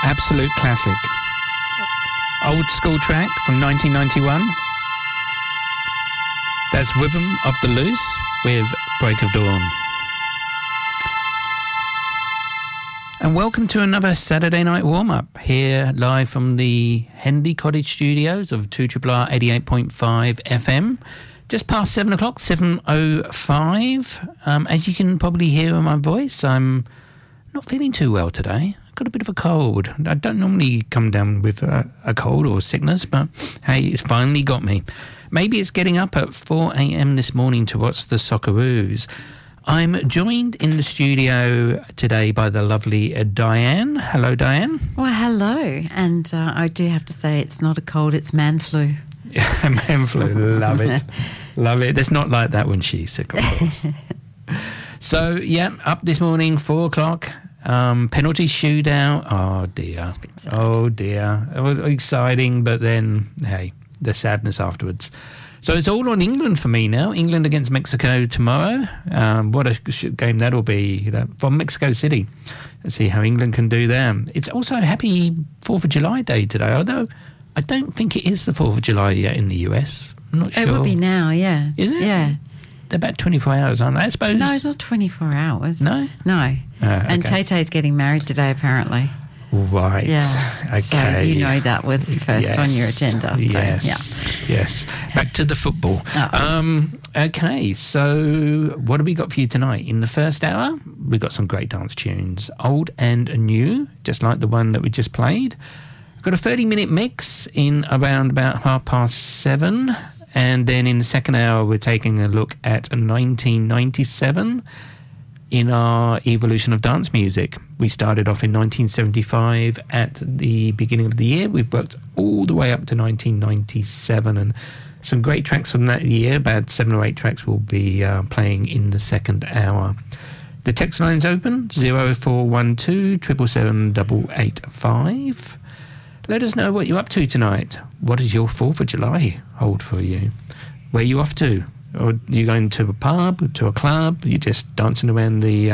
Absolute classic. Old school track from 1991. That's Rhythm of the Loose with Break of Dawn. And welcome to another Saturday night warm-up here live from the Henley Cottage studios of 2RRR 88.5 FM. Just past 7 o'clock, 7:05. As you can probably hear in my voice, I'm not feeling too well today. I've got a bit of a cold. I don't normally come down with a cold or sickness, but hey, it's finally got me. Maybe it's getting up at 4 a.m. this morning to watch the Socceroos. I'm joined in the studio today by the lovely Diane. Hello, Diane. Well, hello. And I do have to say it's not a cold, it's man flu. Man flu, love it. Love it. It's not like that when she's sick, of course. So, yeah, up this morning, 4 o'clock, penalty shootout. Oh, dear. It's a bit sad. Oh, dear. Exciting, but then, hey, the sadness afterwards. So it's all on England for me now. England against Mexico tomorrow. What a game that'll be from Mexico City. Let's see how England can do there. It's also happy 4th of July Day today, although I don't think it is the 4th of July yet in the US. I'm not sure. It would be now, yeah. Is it? Yeah. They're about 24 hours, aren't they? I suppose. No, it's not 24 hours. No? No. And okay. Tay-Tay's getting married today, apparently. Right. Yeah. Okay. So you know that was first on your agenda. Yes. So, yeah. Yes. Back to the football. Oh. Okay. So what have we got for you tonight? In the first hour, we've got some great dance tunes, old and new, just like the one that we just played. We've got a 30-minute mix in around about 7:30. And then in the second hour, we're taking a look at 1997 in our evolution of dance music. We started off in 1975 at the beginning of the year. We've worked all the way up to 1997, and some great tracks from that year. About 7 or 8 tracks will be playing in the second hour. The text line's open, 0412 777 885. Let us know what you're up to tonight. What does your 4th of July hold for you? Where are you off to? Or are you going to a pub, to a club? You're just dancing around the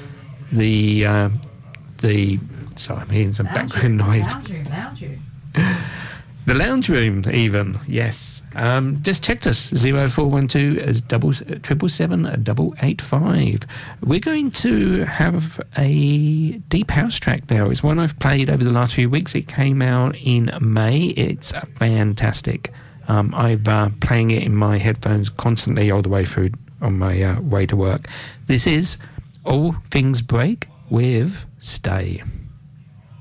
sorry, I'm hearing some background noise. Lounge room. The lounge room, even, yes. Just text us, 0412 777 885. We're going to have a deep house track now. It's one I've played over the last few weeks. It came out in May. It's fantastic. I've playing it in my headphones constantly all the way through on my way to work. This is All Things Break with Stay.